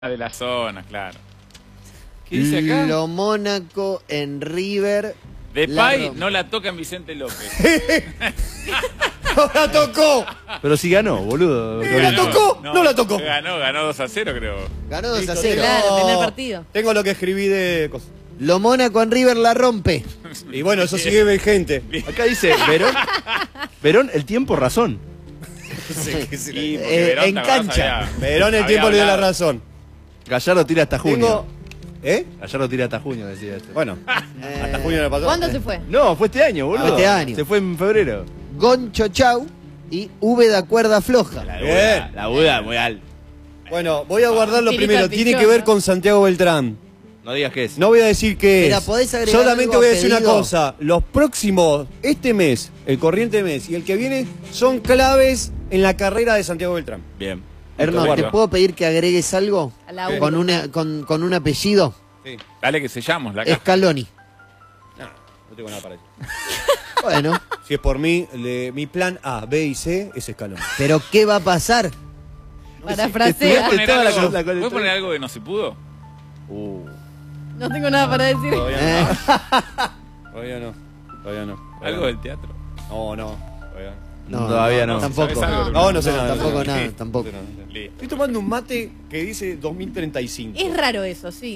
De la zona, claro. ¿Qué dice acá? Lo Mónaco en River. Depay no la toca en Vicente López. ¡No la tocó! Pero si ganó, boludo. ¿No la tocó? No la tocó. Ganó 2-0, creo. Ganó 2 a Listo, 0. Claro, primer partido. Tengo lo que escribí de cosas. Lo Mónaco en River la rompe. Y bueno, eso sigue vigente. Acá dice Verón, el tiempo razón. Y porque Verón, en ¿te acordás? cancha. Verón el tiempo le dio la razón. Gallardo tira hasta junio. Tengo... ¿Eh? Gallardo tira hasta junio, decía este. Bueno, hasta junio le pasó. ¿Cuándo se fue? No, fue este año, boludo. Este año. Se fue en febrero. Goncho Chau y Úbeda cuerda floja. Bien. La Buda, muy alto. Bueno, voy a guardarlo Tirita primero. Tiene que ver con Santiago Beltrán. No digas qué es. No voy a decir qué Mira, es. ¿podés agregar Solamente algo voy a a decir una pedido? cosa. Los próximos, este mes, el corriente mes y el que viene, son claves en la carrera de Santiago Beltrán. Bien. Hernán, ¿te guarda. puedo pedir que agregues algo? A la Con, con un apellido. Sí. Dale que sellamos la caja. Scaloni. No tengo nada para decir. Bueno, Si es por mí, mi plan A, B y C es escalón. pero ¿qué va a pasar? Parafrasea. ¿Puedes Toda la cosa- ¿Puedes poner algo que no se pudo? No tengo nada para decir. Todavía Eh, no. Todavía no. Todavía no. Algo del teatro. No, no. Todavía no. no, Todavía no. Tampoco. ¿Sabes algo? No, no sé nada. Tampoco no, nada, no. tampoco. No sé nada. Listo. Estoy tomando un mate que dice 2035. Es raro eso, sí.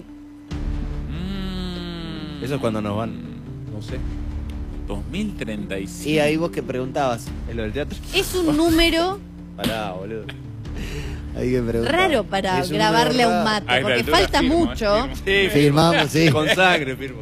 Eso es cuando nos van. No sé. 2035. Y ahí vos que preguntabas. ¿Es lo del teatro? Es un número Pará, boludo. Ahí que preguntabas. raro para Es un grabarle a número un raro. mate, A esta porque altura falta firmo, mucho. Sí, Firmamos, sí. Con sangre, firmo.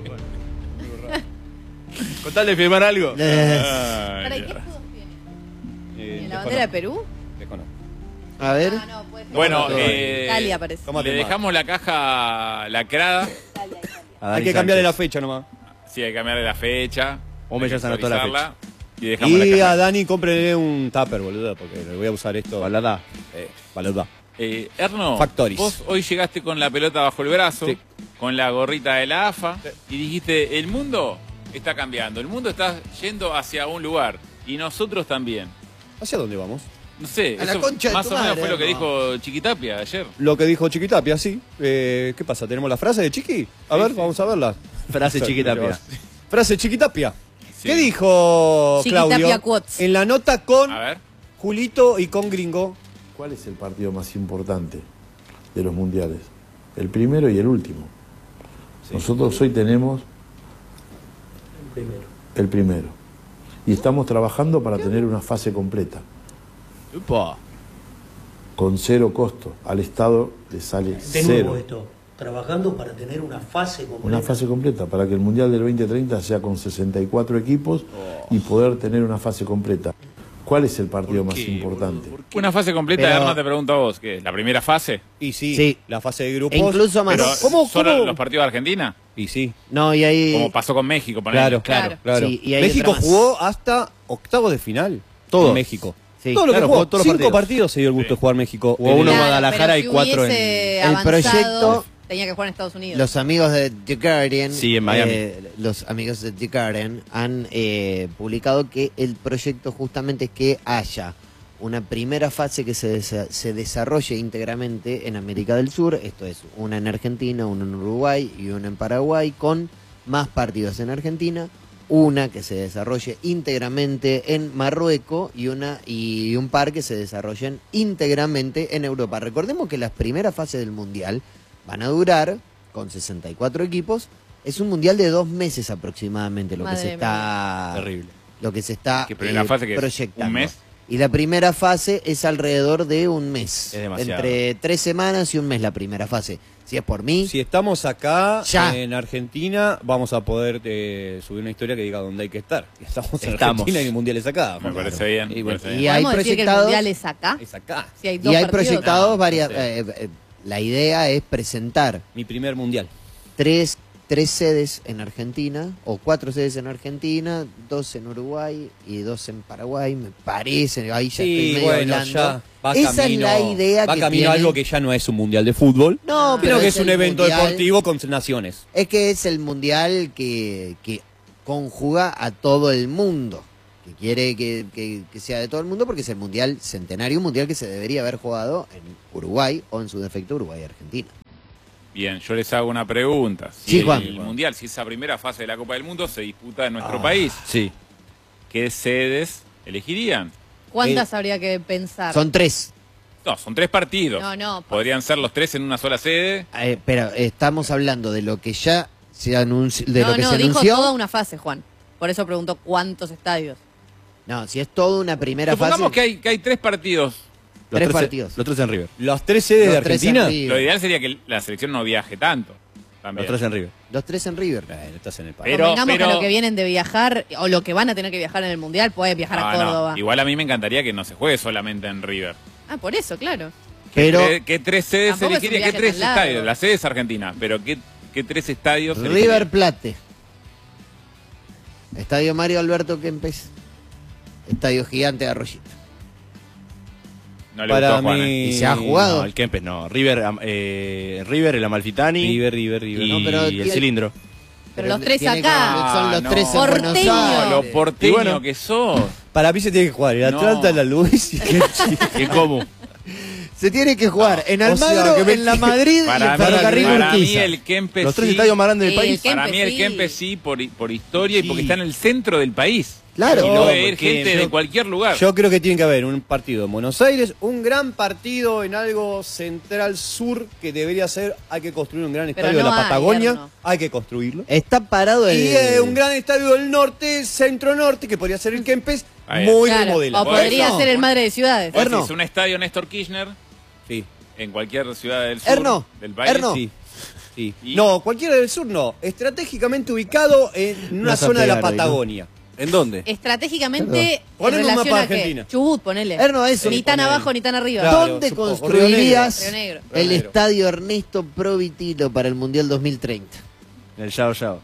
Con tal de firmar algo. ¿Para qué escudos tiene? ¿En la bandera de Perú? Desconozco. A ver. Ah, no, puede ser. Bueno, Italia parece. Tómate le un mate. dejamos la caja lacrada. Italia, Italia. A Dani Hay que Sánchez. cambiarle la fecha nomás. Sí, hay que cambiarle la fecha. Hombre, ya se anotó la actualizarla, Y dejamos Y la a caja. Dani cómprenle un tupper, boludo, porque le voy a usar esto. Balada. Balada. Erno, Factoris. vos hoy llegaste con la pelota bajo el brazo, Sí. con la gorrita de la AFA, y dijiste, el mundo está cambiando, el mundo está yendo hacia un lugar, y nosotros también. ¿Hacia dónde vamos? No sé, A la eso concha de más tu o menos madre, fue lo que Erno. dijo Chiquitapia ayer. Lo que dijo Chiquitapia, sí. ¿Qué pasa? ¿Tenemos la frase de Chiqui? A ver, vamos a verla. Frase Chiquitapia. Frase Chiquitapia. Sí. ¿Qué dijo Chiquitapia Claudio? quotes. En la nota con A ver. Julito y con Gringo. ¿Cuál es el partido más importante de los mundiales? El primero y el último. Nosotros hoy tenemos el primero. Y estamos trabajando para tener una fase completa, Upa. con cero costo. Al Estado le sale De nuevo cero. esto, trabajando para tener una fase completa. Una fase completa, para que el Mundial del 2030 sea con 64 equipos y poder tener una fase completa. ¿Cuál es el partido más importante? Una fase completa, Pero- Erno, te pregunto a vos, ¿qué es? ¿La primera fase? Y sí, Sí. la fase de grupos. E incluso más. Pero, ¿cómo- ¿solo cómo? los partidos de Argentina? Y sí. No, y ahí. Como pasó con México, ponele. Claro, claro. Sí, y hay México otra más. jugó hasta octavos de final. Todos. En México. Sí. Todo lo Claro, que jugó. jugó todos los 5 partidos. partidos se dio el gusto de jugar México. Jugó uno en Claro, Guadalajara pero y si 4 hubiese El avanzado, proyecto- tenía que jugar en Estados Unidos. Los amigos de The Guardian, Sí, en Miami. los amigos de The Guardian han publicado que el proyecto justamente es que haya una primera fase que se desarrolle íntegramente en América del Sur, esto es, una en Argentina, una en Uruguay y una en Paraguay, con más partidos en Argentina, una que se desarrolle íntegramente en Marruecos y un par que se desarrollen íntegramente en Europa. Recordemos que las primeras fases del Mundial van a durar, con 64 equipos, es un Mundial de 2 meses aproximadamente lo que Madre se está Terrible. lo que se está ¿Qué primera fase que es? proyectando. ¿Un mes? Y la primera fase es alrededor de un mes. Es demasiado. Entre 3 semanas y un mes la primera fase. Si es por mí, Si estamos acá Ya. en Argentina, vamos a poder subir una historia que diga dónde hay que estar. Estamos en Estamos. Argentina y el Mundial es acá. Me parece bien. Y me bueno, parece y bien. hay ¿Podemos decir que el proyectados Mundial es acá? es acá. Si hay dos y hay partidos. proyectados varias. no sé. La idea es presentar Mi primer Mundial. tres sedes en Argentina, o 4 sedes en Argentina, 2 en Uruguay y 2 en Paraguay, me parece. Ahí ya estoy medio hablando. ya va Esa camino, es la idea va que camino tiene. a algo que ya no es un Mundial de fútbol. No, Creo que es un el evento mundial- deportivo con naciones. Es que es el mundial que conjuga a todo el mundo. que quiere que sea de todo el mundo porque es el mundial centenario, un mundial que se debería haber jugado en Uruguay o en su defecto Uruguay y Argentina. Bien, yo les hago una pregunta. Sí, Si Juan. el mundial, si esa primera fase de la Copa del Mundo se disputa en nuestro país, Sí. ¿qué sedes elegirían? ¿Cuántas habría que pensar? Son 3. No, son 3 partidos. No. Podrían ser los 3 en una sola sede. Pero estamos hablando de lo que ya se anunció, de lo que se dijo anunció. toda una fase, Juan. Por eso preguntó cuántos estadios. No, si es toda una primera Supongamos fase. que hay 3 partidos. Los Tres tres- partidos. Los 3 en River. Los 3 sedes de Los tres en Argentina. River. Lo ideal sería que la selección no viaje tanto. También. Los 3 en River. Los 3 en River. Estás en el país. Pero- Convengamos que lo que vienen de viajar, o lo que van a tener que viajar en el Mundial, pueden viajar a No, no. Córdoba. Igual a mí me encantaría que no se juegue solamente en River. Ah, por eso, claro. Pero ¿Qué 3 sedes Tampoco es un elegiría? ¿Qué viaje 3 tan largo. estadios? La sede es Argentina, pero ¿qué 3 estadios River elegiría? Plate. Estadio Mario Alberto Kempes. Estadio Gigante de Arroyito. No le Para gustó a Juan, mí- ¿Y se ha jugado? No, el Kempes no. River, River, el Amalfitani. River. Y No, pero el cilindro. Pero los 3 tiene acá. Son los no. 3 en Buenos Porteño. Aires. Lo porteño Y bueno. que sos. Para mí se tiene que jugar el No. Atlanta, la Luis y ¿Y cómo? Se tiene que jugar en O sea, Almagro, que me- en la Madrid y Para en Ferrocarril mí Urquiza. el Kempes Los 3 sí. estadios más grandes del El país. Kempes Para mí el sí. Kempes sí, por historia y Sí. porque está en el centro del país. Claro. Y no puede ir porque gente yo- de cualquier lugar. Yo creo que tiene que haber un partido en Buenos Aires, un gran partido en algo central sur que debería ser, hay que construir un gran Pero estadio de no la hay, Patagonia, Erno. hay que construirlo. Está parado el... Y un gran estadio del norte, centro norte, que podría ser el Kempes, Ahí. muy Claro, remodelado. o podría Bueno. ser el Madre de Ciudades. Vos Erno. decís, un estadio Néstor Kirchner Sí, en cualquier ciudad del sur Erno, del país. Erno. sí. Sí. Y- No, cualquiera del sur no. Estratégicamente ubicado en una Vas a zona de la pegar hoy, ¿no? Patagonia. ¿En dónde? Estratégicamente, en Poneme un relación mapa a qué? Argentina. Chubut, ponele. Erno, eso. Ni tan Ponele. abajo ni tan arriba. Claro. ¿Dónde supongo, construirías Río Negro. el Río Negro. estadio Ernesto Provitilo para el Mundial 2030? En el Yao Yao.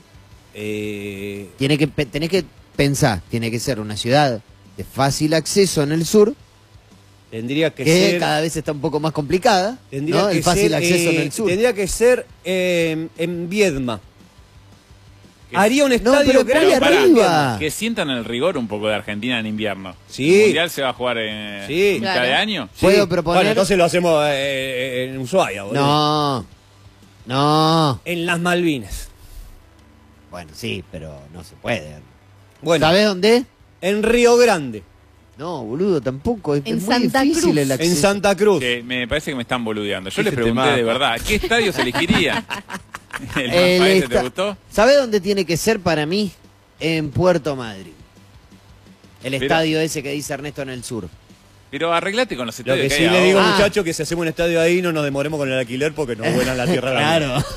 Tenés que pensar, tiene que ser una ciudad de fácil acceso en el sur, Tendría que que ser... cada vez está un poco más complicada, Tendría ¿no? que El fácil ser, acceso en el sur. Tendría que ser en Viedma. Que- Haría un No, estadio pero grande. pará, arriba. Que sientan el rigor un poco de Argentina en invierno. Sí. El mundial se va a jugar en Sí. mitad Claro. de año. Sí. ¿Puedo proponer? Bueno, entonces lo hacemos en Ushuaia, boludo. No. En las Malvinas. Bueno, sí, pero no se puede. Bueno, ¿Sabés dónde? en Río Grande, No, boludo, tampoco. Es En muy Santa difícil Cruz. el acceso. en Santa Cruz. Que me parece que me están boludeando. Yo Ese les pregunté tema. de verdad, ¿qué estadios elegirían? ¿El El mapa ese te esta- gustó? ¿Sabés dónde tiene que ser para mí? En Puerto Madryn. El Pero- estadio ese que dice Ernesto en el sur. Pero arreglate con los Lo estadios que que sí hay le digo, ahora. muchachos, que si hacemos un estadio ahí no nos demoremos con el alquiler porque nos vuelan la tierra a la Claro, mano.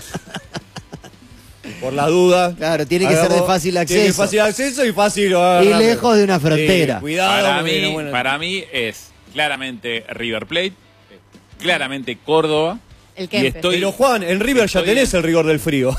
Por la duda. claro, tiene que ser de fácil Tiene que ser acceso. fácil acceso y fácil. Y lejos de una frontera. Sí, cuidado. Para porque mí, no, bueno. para mí es claramente River Plate, claramente Córdoba. El Y Kempes. estoy, Pero Juan, en River ya Estoy tenés en- el rigor del frío.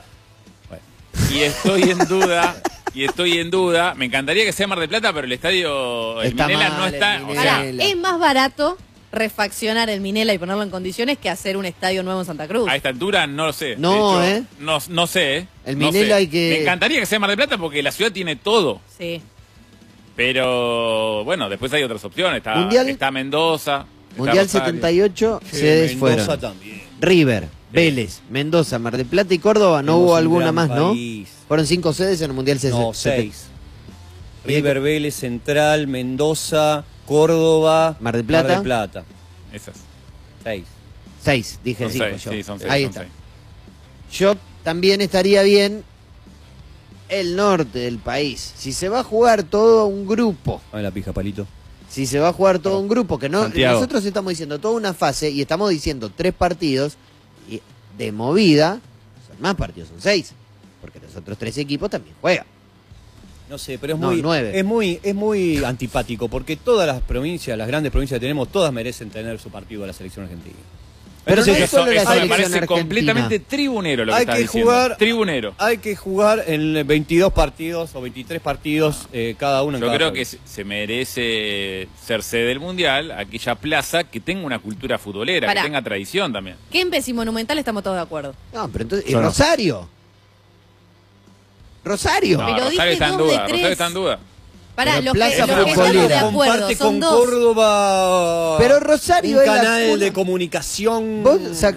y estoy en duda. Me encantaría que sea Mar del Plata, pero el estadio el Está Minela mal, no el está. Minela. O sea, Pará, es más barato refaccionar el Minela y ponerlo en condiciones que hacer un estadio nuevo en Santa Cruz. a esta altura no lo sé. No, De hecho, no sé. El no Minela sé. hay que- Me encantaría que sea Mar del Plata porque la ciudad tiene todo. Sí. Pero bueno, después hay otras opciones. Mundial- Está Mendoza. está Mundial Rosario. 78 Sí, sedes Mendoza fueron también. River, Vélez, Mendoza, Mar del Plata y Córdoba. No Somos hubo un alguna gran más, ¿no? país. Fueron 5 sedes en el Mundial No, 60. 6. River, Vélez, Central, Mendoza, Córdoba, Mar del Plata. Mar del Plata. Esas. 6. 6, dije Son 5 seis, yo. sí, son seis, Ahí son está. seis. Yo también estaría bien el norte del país. Si se va a jugar todo un grupo, Dame la pija, palito. si se va a jugar todo un grupo, que no, Santiago. nosotros estamos diciendo toda una fase y estamos diciendo 3 partidos y de movida, son más partidos, son 6, porque los otros 3 equipos también juegan. No sé, pero es No, muy, 9. es muy antipático porque todas las provincias, las grandes provincias que tenemos, todas merecen tener su partido de la selección argentina. Pero no es eso, solo la eso me selección parece argentina. completamente tribunero lo que Hay estás que diciendo. jugar- Tribunero. Hay que jugar en 22 partidos o 23 partidos cada uno en Yo cada creo que provincia. se merece ser sede del Mundial aquella plaza que tenga una cultura futbolera, Pará. que tenga tradición también. Kempes y Monumental estamos todos de acuerdo. No, pero entonces, ¿y Yo no. Rosario? Rosario. No, Pero Rosario dije está en 2 de duda. 3. Rosario está en duda. Pará, Pero los que, Plaza los que estamos de Futbolera. acuerdo Comparte son con 2. Córdoba Pero Rosario un es la canal cuna. de comunicación. Vos